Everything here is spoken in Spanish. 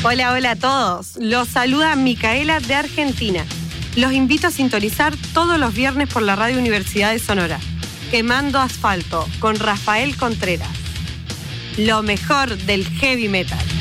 Hola, hola a todos. Los saluda Micaela de Argentina. Los invito a sintonizar todos los viernes por la Radio Universidad de Sonora. Quemando Asfalto con Rafael Contreras. Lo mejor del heavy metal.